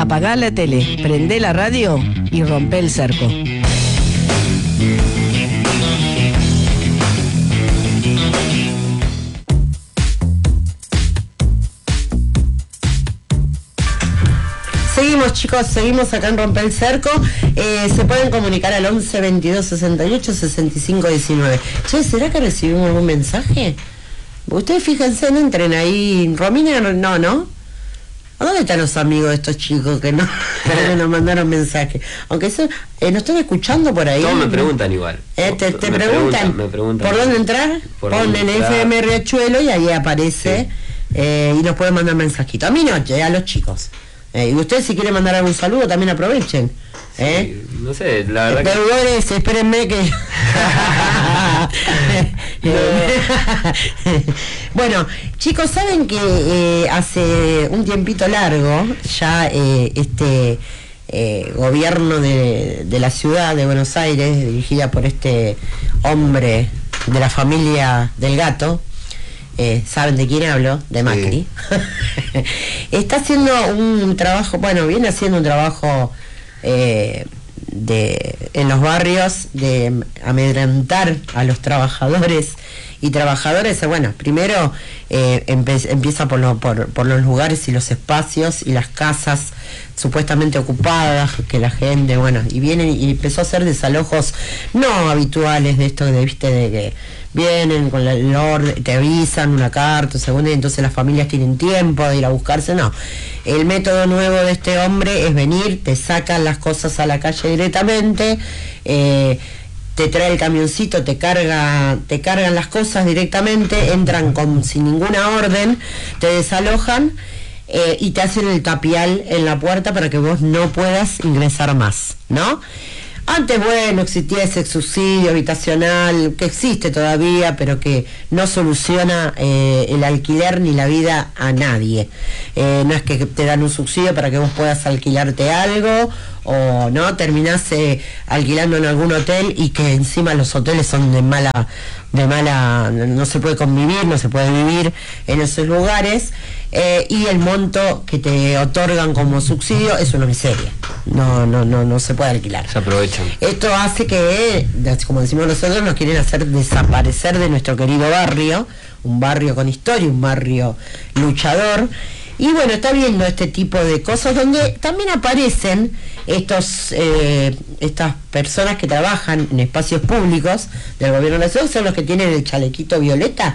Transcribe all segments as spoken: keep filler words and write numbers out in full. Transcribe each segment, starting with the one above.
Apagá la tele, prendé la radio y rompé el cerco. Seguimos, chicos, seguimos acá en Romper el Cerco. Eh, se pueden comunicar al once veintidós sesenta y ocho sesenta y cinco diecinueve. Che, ¿será que recibimos algún mensaje? Ustedes fíjense, no entren ahí. Romina, no, ¿no? ¿A dónde están los amigos de estos chicos que no que nos mandaron mensaje? Aunque eso, eh, ¿nos están escuchando por ahí? Todos me preguntan igual. Eh, te te me preguntan, preguntan, me preguntan ¿por dónde entrar? Ponen F M Riachuelo y ahí aparece, sí. eh, y nos pueden mandar mensajito. A mí no, a los chicos. Eh, y ustedes si quieren mandar algún saludo también aprovechen. ¿eh? Sí, no sé, la verdad Deudores, que... espérenme que... Bueno, chicos, saben que eh, hace un tiempito largo ya eh, este eh, gobierno de, de la ciudad de Buenos Aires, dirigida por este hombre de la familia del gato, Eh, ¿saben de quién hablo? De Macri. Sí. Está haciendo un trabajo, bueno, viene haciendo un trabajo eh, de en los barrios de amedrentar a los trabajadores y trabajadoras. Bueno, primero eh, empe- empieza por, lo, por, por los lugares y los espacios y las casas supuestamente ocupadas, que la gente, bueno, y vienen y empezó a hacer desalojos no habituales de esto, de, viste, de que vienen con la, el orden, te avisan una carta, segunda, y entonces las familias tienen tiempo de ir a buscarse. No, el método nuevo de este hombre es venir, te sacan las cosas a la calle directamente, eh, te trae el camioncito, te carga, te cargan las cosas directamente, entran con, sin ninguna orden, te desalojan eh, y te hacen el tapial en la puerta para que vos no puedas ingresar más, ¿no? Antes, bueno, existía ese subsidio habitacional, que existe todavía, pero que no soluciona eh, el alquiler ni la vida a nadie. Eh, no es que te dan un subsidio para que vos puedas alquilarte algo, o no, terminás eh, alquilando en algún hotel y que encima los hoteles son de mala, de mala, no se puede convivir, no se puede vivir en esos lugares, eh, y el monto que te otorgan como subsidio es una miseria. No, no, no, no se puede alquilar. Se aprovechan. Esto hace que, como decimos nosotros, nos quieren hacer desaparecer de nuestro querido barrio, un barrio con historia, un barrio luchador. Y bueno, está viendo este tipo de cosas donde también aparecen estos eh, estas personas que trabajan en espacios públicos del gobierno de la ciudad, son los que tienen el chalequito violeta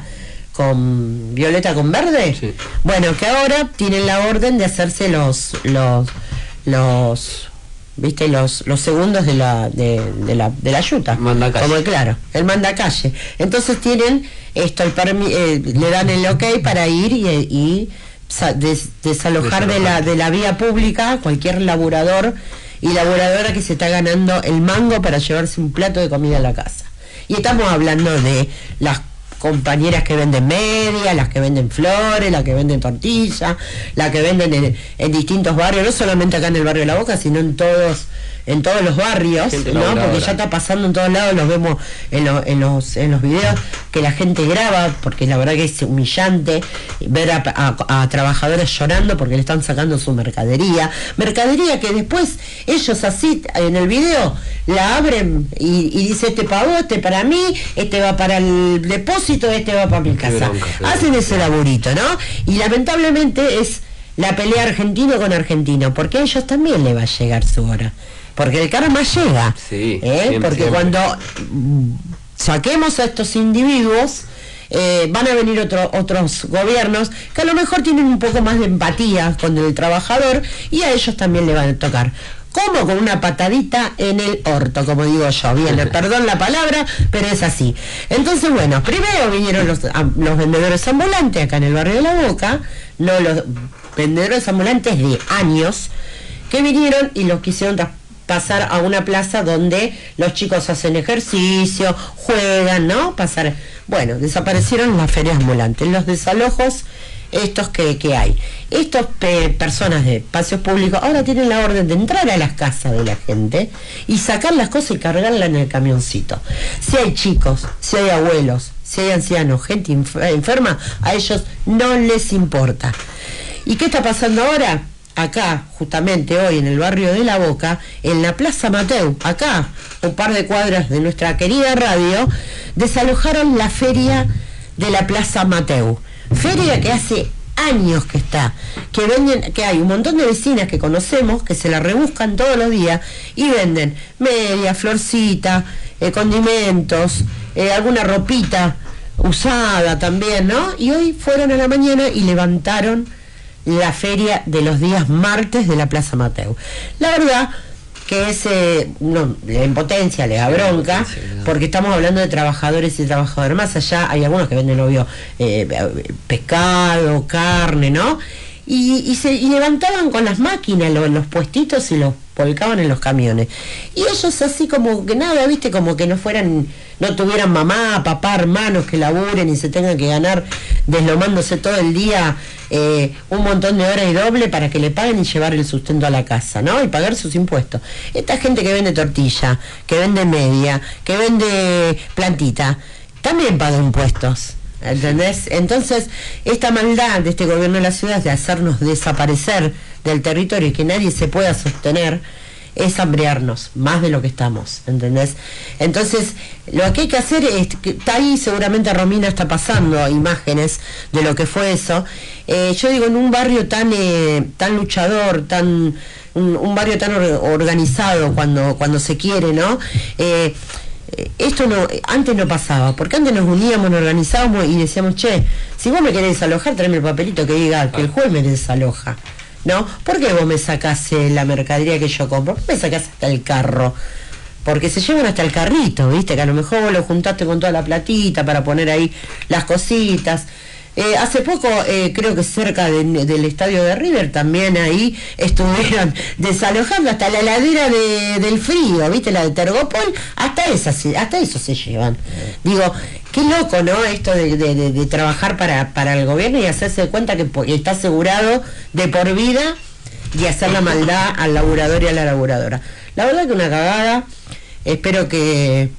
con violeta con verde. Sí. Bueno, que ahora tienen la orden de hacerse los los los viste los los segundos de la de, de la de la yuta, mandacalle. Como claro, el mandacalle. Entonces tienen esto, el permi- eh, le dan el ok para ir y, y Des, desalojar de la de la vía pública cualquier laburador y laburadora que se está ganando el mango para llevarse un plato de comida a la casa. Y estamos hablando de las compañeras que venden media, las que venden flores, las que venden tortillas, las que venden en, en distintos barrios, no solamente acá en el barrio de La Boca, sino en todos en todos los barrios, gente, ¿no? Porque ya está pasando en todos lados, los vemos en, lo, en los en los videos que la gente graba, porque la verdad que es humillante ver a, a, a trabajadores llorando porque le están sacando su mercadería, mercadería que después ellos así en el video la abren y, y dice este para vos, este para mí, este va para el depósito, este va para mi casa. Bronca, hacen ese laburito, ¿no? Y lamentablemente es la pelea argentino con argentino, porque a ellos también le va a llegar su hora. Porque el karma llega, sí, ¿eh? siempre, porque siempre. Cuando saquemos a estos individuos, eh, van a venir otro, otros gobiernos que a lo mejor tienen un poco más de empatía con el trabajador y a ellos también le van a tocar. ¿Cómo? Con una patadita en el orto, como digo yo. Bien, perdón la palabra, pero es así. Entonces, bueno, primero vinieron los, los vendedores ambulantes acá en el barrio de La Boca, no los vendedores ambulantes de años, que vinieron y los quisieron pasar a una plaza donde los chicos hacen ejercicio, juegan, ¿no? Pasar, bueno, desaparecieron las ferias ambulantes, los desalojos estos que, que hay. Estas pe- personas de espacios públicos ahora tienen la orden de entrar a las casas de la gente y sacar las cosas y cargarlas en el camioncito. Si hay chicos, si hay abuelos, si hay ancianos, gente inf- enferma, a ellos no les importa. ¿Y qué está pasando ahora? acá, justamente hoy, en el barrio de La Boca, en la Plaza Mateu, acá, un par de cuadras de nuestra querida radio, desalojaron la feria de la Plaza Mateu. Feria que hace años que está, que venden, que hay un montón de vecinas que conocemos, que se la rebuscan todos los días y venden media, florcita, eh, condimentos, eh, alguna ropita usada también, ¿no? Y hoy fueron a la mañana y levantaron la feria de los días martes de la Plaza Mateu. La verdad que es eh, no, la impotencia, le da bronca, porque estamos hablando de trabajadores y trabajadoras. Más allá hay algunos que venden, obvio, eh, pescado, carne, ¿no? Y, y se y levantaban con las máquinas los, los puestitos y los volcaban en los camiones. Y ellos así como que nada, viste, como que no fueran, no tuvieran mamá, papá, hermanos que laburen y se tengan que ganar deslomándose todo el día eh, un montón de horas y doble para que le paguen y llevar el sustento a la casa, ¿no? Y pagar sus impuestos. Esta gente que vende tortilla, que vende media, que vende plantita, también paga impuestos. ¿Entendés? Entonces, esta maldad de este gobierno de la ciudad de hacernos desaparecer del territorio y que nadie se pueda sostener, es hambrearnos más de lo que estamos, ¿entendés? Entonces, lo que hay que hacer es, que está ahí, seguramente Romina está pasando imágenes de lo que fue eso. Eh, yo digo, en un barrio tan eh, tan luchador, tan un, un barrio tan or, organizado cuando, cuando se quiere, ¿no? Eh, Esto no, antes no pasaba, porque antes nos uníamos, nos organizábamos y decíamos, che, si vos me querés desalojar, tráeme el papelito que diga que el juez me desaloja, ¿no? ¿Por qué vos me sacás eh, la mercadería que yo compro? ¿Por qué me sacás hasta el carro? Porque se llevan hasta el carrito, ¿viste? Que a lo mejor vos lo juntaste con toda la platita para poner ahí las cositas. Eh, hace poco, eh, creo que cerca de, del estadio de River, también ahí estuvieron desalojando hasta la heladera de, del frío, ¿viste? La de Tergopol, hasta esa, hasta eso se llevan. Digo, qué loco, ¿no? Esto de, de, de, de trabajar para, para el gobierno y hacerse cuenta que está asegurado de por vida y hacer la maldad al laburador y a la laburadora. La verdad que una cagada. Espero que...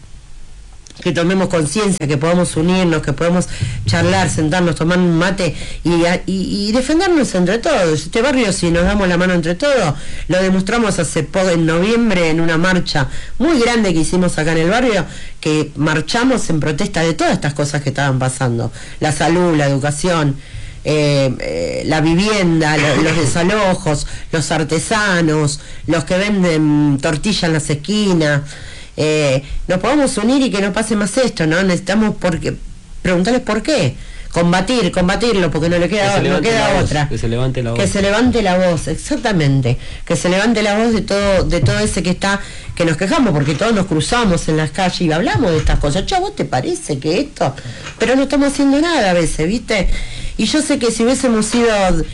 que tomemos conciencia, que podamos unirnos, que podamos charlar, sentarnos, tomar un mate y, y, y defendernos entre todos. Este barrio, si nos damos la mano entre todos, lo demostramos hace poco, en noviembre, en una marcha muy grande que hicimos acá en el barrio, que marchamos en protesta de todas estas cosas que estaban pasando: la salud, la educación, eh, eh, la vivienda, lo, los desalojos, los artesanos, los que venden tortillas en las esquinas. Eh, nos podemos unir y que no pase más esto, ¿no? Necesitamos porque preguntarles por qué, combatir, combatirlo, porque no le queda, no queda otra. Voz, que se levante la voz. Que se levante la voz, exactamente. Que se levante la voz de todo, de todo ese que está, que nos quejamos, porque todos nos cruzamos en las calles y hablamos de estas cosas. Che, ¿vos te parece que esto? Pero no estamos haciendo nada a veces, ¿viste? Y yo sé que si hubiésemos sido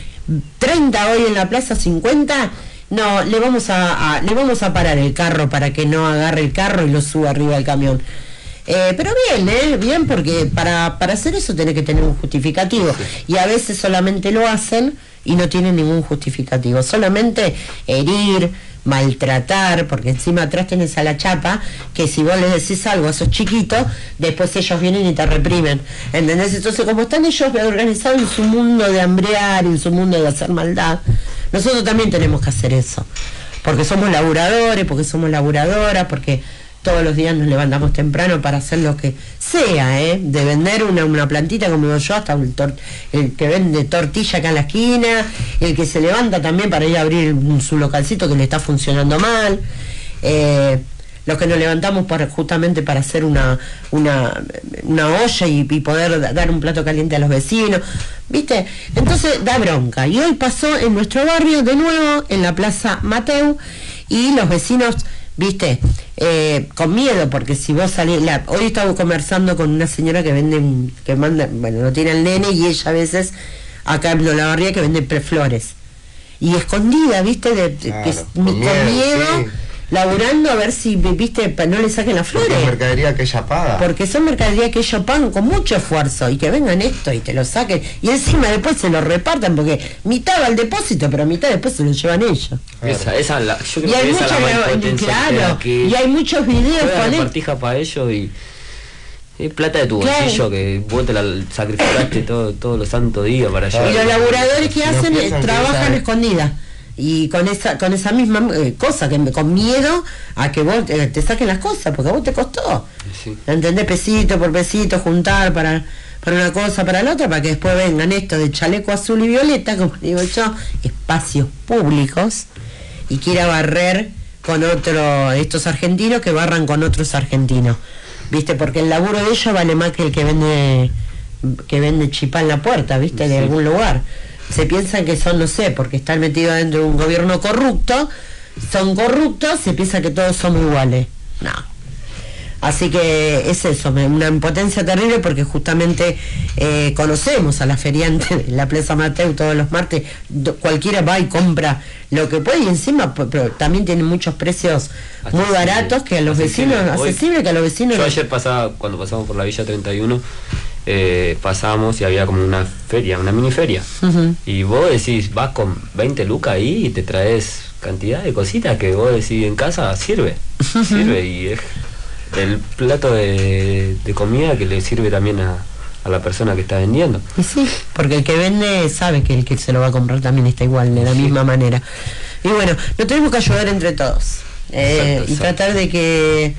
treinta hoy en la plaza, cincuenta, no, le vamos a, a le vamos a parar el carro para que no agarre el carro y lo suba arriba del camión. Eh, pero bien, ¿eh? Bien, porque para, para hacer eso tenés que tener un justificativo. Y a veces solamente lo hacen y no tienen ningún justificativo. Solamente herir, maltratar, porque encima atrás tenés a la chapa, que si vos les decís algo a esos chiquitos, después ellos vienen y te reprimen. ¿Entendés? Entonces, como están ellos organizados en su mundo de hambrear, en su mundo de hacer maldad, nosotros también tenemos que hacer eso. Porque somos laburadores, porque somos laburadoras, porque todos los días nos levantamos temprano para hacer lo que sea, ¿eh? De vender una, una plantita como digo yo, hasta el, tor el que vende tortilla acá en la esquina, el que se levanta también para ir a abrir su localcito que le está funcionando mal, eh, los que nos levantamos para, justamente para hacer una, una, una olla y, y poder dar un plato caliente a los vecinos, ¿viste? Entonces da bronca. Y hoy pasó en nuestro barrio de nuevo, en la Plaza Mateu, y los vecinos, ¿viste? Eh, con miedo, porque si vos salís, la, hoy estaba conversando con una señora que vende, que manda, bueno, no tiene el nene, y ella a veces, acá en la barría, que vende flores. Y escondida, ¿viste? De, de, claro, que, con con miedo, miedo sí. Laburando a ver si, viste, no le saquen las flores. Porque es mercadería que ella paga. Porque son mercadería que ellos pagan con mucho esfuerzo, y que vengan esto y te lo saquen, y encima después se lo repartan, porque mitad va al depósito, pero mitad después se lo llevan ellos. Claro. Esa, esa la, yo creo y hay que esa mucha, la más impotencia, claro, que y hay muchos videos con él. Partija para ellos y es plata de tu claro. bolsillo que vos te la sacrificaste todo, todos los santos días para allá. Y los laburadores que Si no hacen piensan que trabajan esa- escondidas. y con esa con esa misma eh, cosa, que con miedo a que vos eh, te saquen las cosas, porque a vos te costó, Sí. ¿entendés? Pesito por pesito, juntar para, para una cosa, para la otra, para que después vengan esto de chaleco azul y violeta, como digo yo, espacios públicos, y quiera barrer con otro, estos argentinos que barran con otros argentinos, ¿viste? Porque el laburo de ellos vale más que el que vende que vende chipá en la puerta, ¿viste? De Sí. algún lugar. Se piensan que son, no sé, porque están metidos dentro de un gobierno corrupto, son corruptos, se piensa que todos somos iguales. No. Así que es eso, me- una impotencia terrible, porque justamente eh, conocemos a la feriante de la Plaza Mateu todos los martes, do- cualquiera va y compra lo que puede, y encima p- pero también tienen muchos precios muy Accesible, baratos, que a los accesible. vecinos, Hoy- accesible que a los vecinos... Yo ayer pasaba, cuando pasamos por la Villa treinta y uno, eh, pasábamos y había como una feria, una mini feria. Ujú. Y vos decís, vas con veinte lucas ahí y te traes cantidad de cositas que vos decís en casa, sirve. Sirve y es el plato de, de comida que le sirve también a, a la persona que está vendiendo. Y sí, porque el que vende sabe que el que se lo va a comprar también está igual, de la Sí. misma manera. Y bueno, nos tenemos que ayudar entre todos. eh, Exacto, y exacto. tratar de que...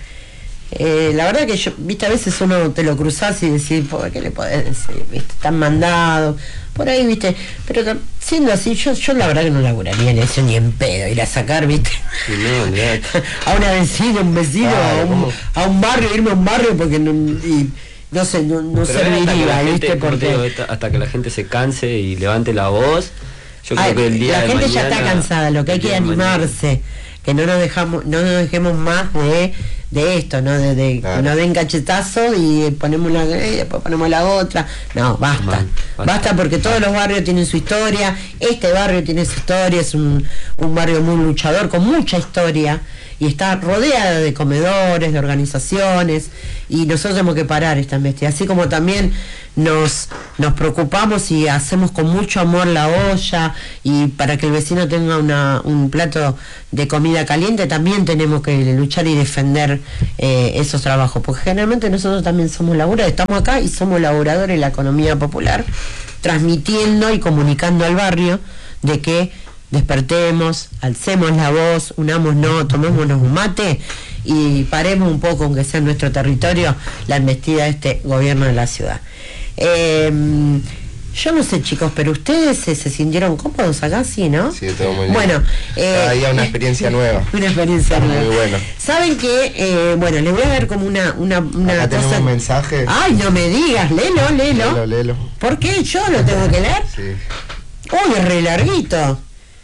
eh, la verdad que yo, viste, a veces uno te lo cruzás y decís, ¿por qué le podés decir? ¿Viste? Están mandados, por ahí, viste. Pero tam- siendo así, yo, yo la verdad que no laburaría en eso ni en pedo, ir a sacar, viste. Y no, olvidate. a una vecina, un vecino, Claro, a, un, ¿cómo? a un barrio, irme a un barrio porque no, y, no sé, no, no Pero es hasta que serviría, la viste, gente, como te porque... digo, esta- hasta que la gente se canse y levante la voz. Yo creo Ay, que el día la de gente ya mañana- está cansada, lo que hay el que día de mañana- animarse, que no nos dejamos, no nos dejemos más de, de esto, ¿no? De, de Claro. que nos den cachetazo y ponemos la y después ponemos la otra. No, basta. Man, basta. basta. porque todos los barrios tienen su historia, este barrio tiene su historia, es un, un barrio muy luchador, con mucha historia, y está rodeada de comedores, de organizaciones, y nosotros tenemos que parar esta investigación, así como también nos, nos preocupamos y hacemos con mucho amor la olla, y para que el vecino tenga una, un plato de comida caliente, también tenemos que luchar y defender eh, esos trabajos, porque generalmente nosotros también somos laburadores, estamos acá y somos laburadores en la economía popular, transmitiendo y comunicando al barrio de que despertemos, alcemos la voz, unámonos, tomémonos un mate y paremos un poco, aunque sea en nuestro territorio, la embestida de este gobierno de la ciudad. Eh, yo no sé, chicos, pero ustedes se, se sintieron cómodos acá, sí, ¿no? Sí, todo muy bien. Bueno, eh, Cada día una experiencia nueva. Una experiencia Muy nueva. bueno. Saben que, eh, bueno, les voy a dar como una, una, una Acá tenemos cosa. un mensaje. Ay, no me digas, léelo, léelo. Léelo, léelo. ¿Por qué? ¿Yo lo tengo que leer? Sí. Uy, es re larguito.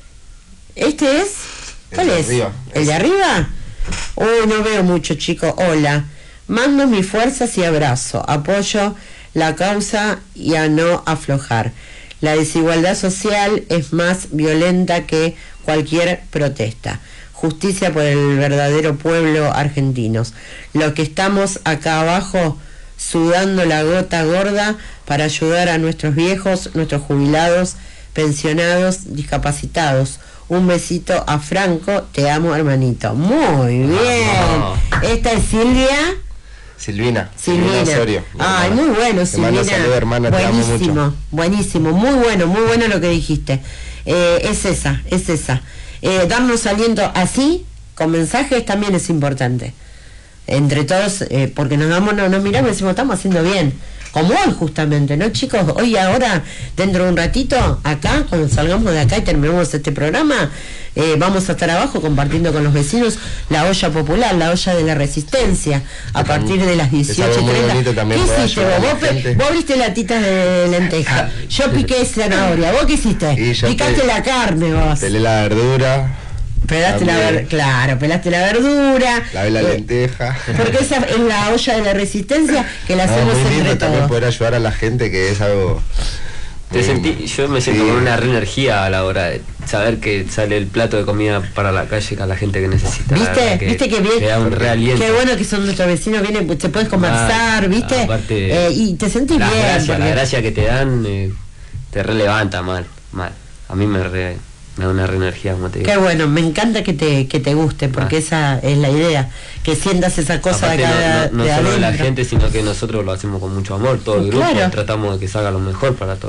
¿Este es? El ¿Cuál de es? arriba. ¿El de arriba? Uy, no veo mucho, chicos. Hola. Mando mis fuerzas y abrazo. Apoyo la causa y a no aflojar. La desigualdad social es más violenta que cualquier protesta. Justicia por el verdadero pueblo argentinos. Los que estamos acá abajo sudando la gota gorda para ayudar a nuestros viejos, nuestros jubilados, pensionados, discapacitados. Un besito a Franco, te amo, hermanito. Muy bien. Vamos. Esta es Silvia. Silvina. Silvina. Osorio. mi Ay, hermana. muy bueno, Te mando Silvina. saludos, hermana, te amo buenísimo, mucho. buenísimo, muy bueno, muy bueno lo que dijiste. Eh, es esa, es esa. Eh, darnos aliento así, con mensajes, también es importante. Entre todos, eh, porque nos damos, nos, nos miramos y decimos, estamos haciendo bien. Como hoy justamente, ¿no, chicos? Hoy ahora, dentro de un ratito, acá, cuando salgamos de acá y terminemos este programa, eh, vamos a estar abajo compartiendo con los vecinos la olla popular, la olla de la resistencia, a partir de las dieciocho muy treinta. bonito también ¿Qué poder hiciste ayudar vos? a la Vos, pe- gente. vos abriste latitas de lenteja, yo piqué zanahoria, ¿vos qué hiciste? Y yo Picaste pe- la carne vos. Pelé la verdura. Pelaste la también. ver, claro, pelaste la verdura. Lavé la eh, lenteja. Porque esa es la olla de la resistencia que la No, hacemos muy entre lindo también todos. poder ayudar a la gente, que es algo... Te muy- sentí, yo me siento sí. con una re energía a la hora de saber que sale el plato de comida para la calle a la gente que necesita. La ¿Viste? verdad ¿Viste que bien? Te da un re aliento. Qué bueno que son nuestros vecinos, vienen, pues, te puedes conversar, Ah, ¿viste? aparte, Eh, y te sentís la bien. gracia, la porque- gracia que te dan eh, te relevanta mal, mal. A mí me, re- me da una re energía, como te digo. Qué bueno, me encanta que te, que te guste, porque Ah. esa es la idea, que sientas esa cosa Aparte, de acá no, no, de no solo adentro. la gente, sino que nosotros lo hacemos con mucho amor, todo el grupo, Claro. tratamos de que salga lo mejor para toda,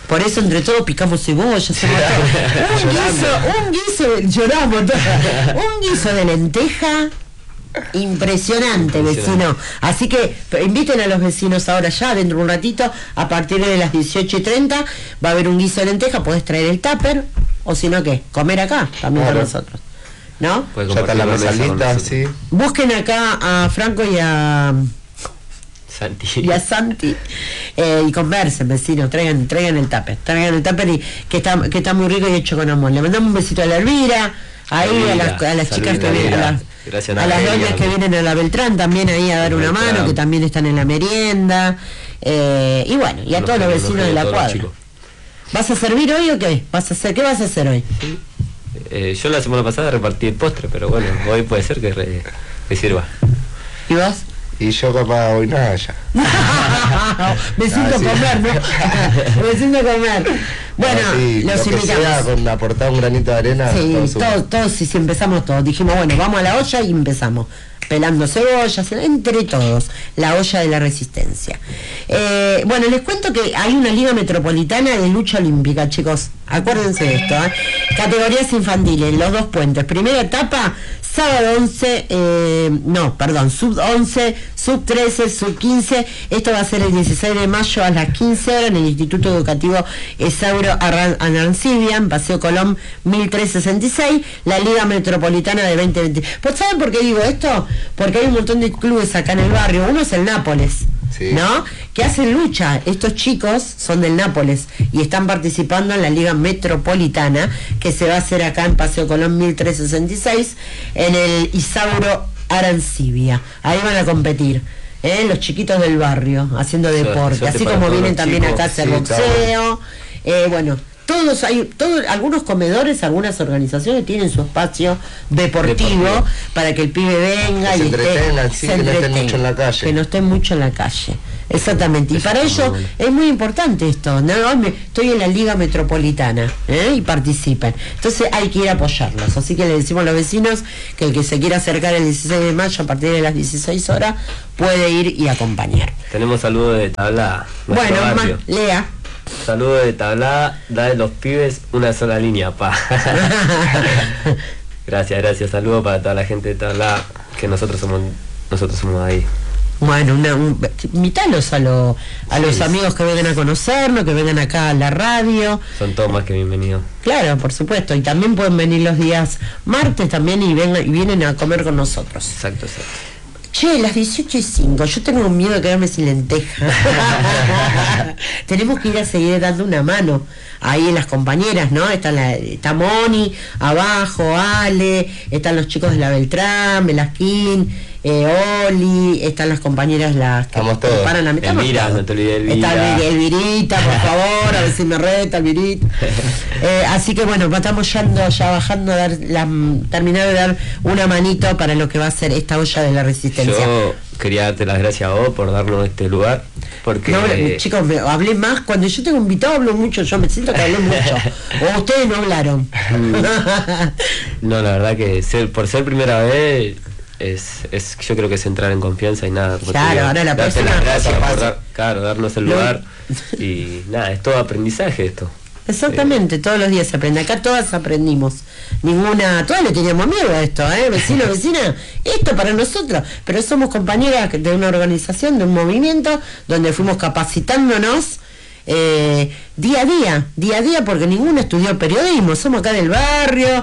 Por eso entre todos picamos cebolla, hacemos todo. un guiso, un guiso, de- lloramos todos. un guiso de lenteja impresionante, vecino. Así que p- inviten a los vecinos ahora ya, dentro de un ratito, a partir de las dieciocho y treinta, va a haber un guiso de lenteja, podés traer el tupper, o si no, ¿qué? Comer acá, también Claro. con nosotros. ¿No? Puede Ya está la compartir mesa con mesalita, nosotros. sí. Busquen acá a Franco y a... Santi. y a Santi eh, y conversen, vecinos, traigan, traigan el tupper, traigan el tupper y que está, que está muy rico y hecho con amor. Le mandamos un besito a la Elvira, ahí Elvira, a las, a las chicas que saludita, vienen, a Elvira. las, Gracias, a las Natalia. doñas que vienen a la Beltrán también ahí a dar una Beltrán. mano, que también están en la merienda, eh, y bueno, y a Los todos los que- vecinos que de la todos los cuadra. chicos. ¿Vas a servir hoy o qué? ¿Vas a hacer? ¿Qué vas a hacer hoy? Eh, yo la semana pasada repartí el postre, pero bueno, hoy puede ser que, re- que sirva. ¿Y vos? Y yo capaz hoy nada ya. Me siento Ah, sí. comer, ¿no? Me siento comer. Bueno, Ah, sí, los lo que invitamos. sea, con aportar un granito de arena. Sí, todo suma. todos, todos, si, si empezamos todos, dijimos, bueno, vamos a la olla y empezamos. Pelando cebollas, entre todos, la olla de la resistencia. Eh, bueno, les cuento que hay una liga metropolitana de lucha olímpica, chicos. Acuérdense de esto, ¿eh? Categorías infantiles, los dos puentes. Primera etapa, sábado once, eh, no, perdón, sub once, sub trece, sub quince. Esto va a ser el dieciséis de mayo a las quince horas en el Instituto Educativo Esauro Arran- Arancibia, en Paseo Colón mil trescientos sesenta y seis, la Liga Metropolitana de veinte veinte. ¿Pues saben por qué digo esto? Porque hay un montón de clubes acá en el barrio. Uno es el Nápoles, Sí. ¿no? Que hacen lucha. Estos chicos son del Nápoles y están participando en la Liga Metropolitana, que se va a hacer acá en Paseo Colón mil trescientos sesenta y seis, en el Isauro Arancibia. Ahí van a competir. ¿eh? Los chiquitos del barrio haciendo Suerte, deporte, suerte así para como todos vienen los también chicos. acá a hacer Sí, boxeo. Eh, bueno, todos hay, todos, algunos comedores, algunas organizaciones tienen su espacio deportivo, Deportivo. para que el pibe venga Que y se esté- entretengan, sí, se que no estén entretenga, mucho en la calle. que no estén mucho en la calle. Exactamente, y Eso para está ello muy bueno. es muy importante esto. No, no, me- estoy en la Liga Metropolitana, ¿eh? Y participan. Entonces hay que ir a apoyarlos. Así que le decimos a los vecinos que el que se quiera acercar el dieciséis de mayo a partir de las dieciséis horas puede ir y acompañar. Tenemos saludos de Tablada. nuestro Bueno, barrio. ma- Lea. Saludos de Tablada, da de los pibes una sola línea, pa. Gracias, gracias. Saludos para toda la gente de Tablada, que nosotros somos nosotros somos ahí. Bueno, una, un, invítalos a, lo, a los Sí. amigos que vengan a conocernos, que vengan acá a la radio. Son todos más que bienvenidos. Claro, por supuesto. Y también pueden venir los días martes también y, vengan, y vienen a comer con nosotros. Exacto, exacto. Che, las dieciocho y cinco, yo tengo miedo de quedarme sin lenteja. Tenemos que ir a seguir dando una mano ahí en las compañeras, ¿no? Está, la, está Moni, abajo, Ale, están los chicos de la Beltrán, Velasquín, eh, Oli, están las compañeras las que Estamos todos. preparan la mitad. Elvira, no te olvides de Elvira. Está Elvi- Elvirita, por favor, a ver si me reta, Elvirita. Eh, así que bueno, estamos yendo, ya bajando a dar la, terminar de dar una manito para lo que va a ser esta olla de la resistencia. Yo quería darte las gracias a vos por darnos este lugar, porque No, chicos, me, hablé más. Cuando yo tengo invitado hablo mucho, yo me siento que hablé mucho. O ustedes no hablaron. no, la verdad que ser, por ser primera vez es, es yo creo que es entrar en confianza y nada. como te Claro, digo, ahora la darte próxima- las gracias paso a por paso. dar- claro, darnos el Lo- lugar y nada, es todo aprendizaje esto. Exactamente, todos los días se aprende. Acá todas aprendimos. Ninguna, todas le teníamos miedo a esto, ¿eh? Vecino, vecina, esto para nosotros. Pero somos compañeras de una organización, de un movimiento, donde fuimos capacitándonos eh, día a día, día a día, porque ninguno estudió periodismo. Somos acá del barrio,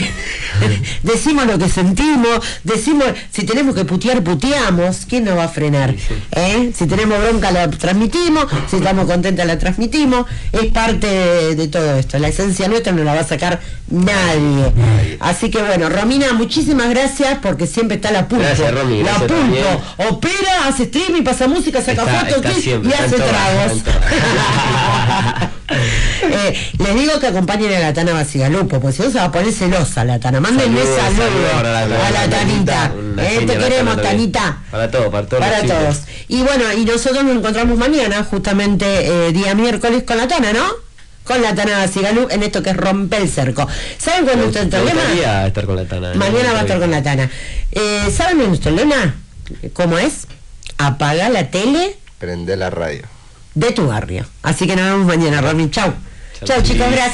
decimos lo que sentimos, decimos, si tenemos que putear, puteamos. ¿Quién nos va a frenar? Sí, sí. ¿Eh? Si tenemos bronca la transmitimos, si estamos contentas la transmitimos, es parte de, de todo esto. La esencia nuestra no la va a sacar nadie. Nadie. Así que bueno, Romina, muchísimas gracias porque siempre está la pulpo. Gracias, Romy, la gracias pulpo también. opera, hace streaming, pasa música, saca Está- fotos está ¿qué? siempre, y está en hace todas, tragos. está en todas. Eh, les digo que acompañen a la Tana Basigalupo, porque si no se va a poner celosa la Tana. Mándenle Saludos, saludos saludos para la- a la la Tanita. Una Eh, genia te la queremos, Tana también. Tanita. Para todos, para todos. los Para chicos. todos. Y bueno, y nosotros nos encontramos mañana, justamente eh, día miércoles, con la Tana, ¿no? Con la Tana Basigalú en esto que es Rompe el Cerco. ¿Saben cuál es Me nuestro me lema? gustaría estar con la Tana. ¿eh? Mañana va a estar con la Tana. Eh, ¿Saben nuestro lema? ¿Cómo es? Apaga la tele. Prende la radio. de tu barrio. Así que nos vemos mañana, Romy. Chau. Chau, Chau, chicos, chiquis. gracias.